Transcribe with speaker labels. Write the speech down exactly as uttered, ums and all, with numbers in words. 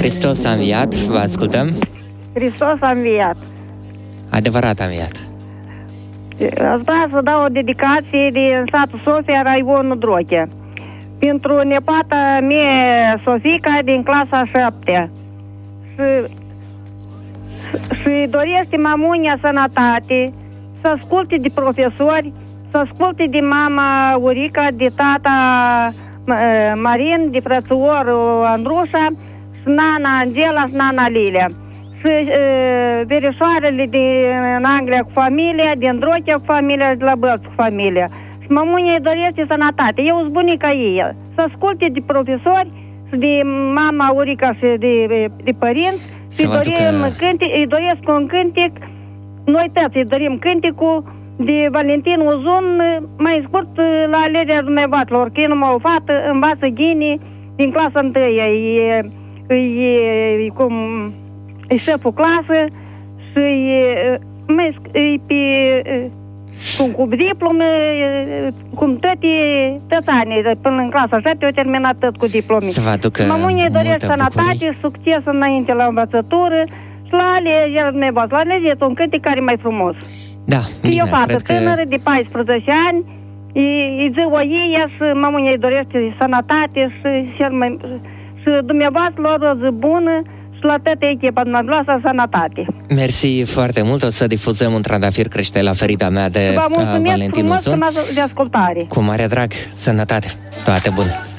Speaker 1: Hristos a înviat, vă ascultăm.
Speaker 2: Hristos a înviat.
Speaker 1: Adevărat a înviat.
Speaker 2: Aș vrea să dau o dedicație din satul Sofia, raionul Droche. Pentru nepata mea, Sofica, din clasa a șaptea. Și, și dorește mamunia sănătate, să asculte de profesori, să asculte de mama Urica, de tata Marin, de frățiorul Andrușa, și nana Angela și nana Lilia. Și uh, verișoarele din Anglia cu familia, din Drochea cu familia, de la Bălți cu familia. Și mamunia îi dorește sănătate. Eu sunt bunica ei. Să asculte de profesori și de mama Urica și de, de părinți. Îi, dorim aducă... cântic, îi doresc un cântec. Noi toți îi dorim cântecul de Valentin Uzun, mai scurt la alegerea dumneavoastră. Oricând numai o fată învață ghinii din clasa întâia. E, e, e, cum... e șeful clasă și e, e pe, cum, cu diplome, cum toate, toți anii, până în clasa șaptea, au terminat tot cu diplome.
Speaker 1: Să vă aducă
Speaker 2: mamunia doresc sănătate,
Speaker 1: bucurii.
Speaker 2: succes înainte la învățătură și la alegerea dumneavoastră. La alegerea un cântec care e mai frumos.
Speaker 1: Da, bine,
Speaker 2: e o fată
Speaker 1: cred
Speaker 2: tânără
Speaker 1: că...
Speaker 2: de paisprezece ani, e, e ziua ei și mamunia îi dorește sănătate și, și, mai, și dumneavoastră o zi bună, la toată echipa dumneavoastră, sănătate.
Speaker 1: Mersi foarte mult. O să difuzăm un trandafir crește la ferita mea de
Speaker 2: Vă mulțumesc
Speaker 1: Valentin
Speaker 2: frumos
Speaker 1: Uzun.
Speaker 2: de ascultare.
Speaker 1: Cu mare drag, sănătate, toate bune.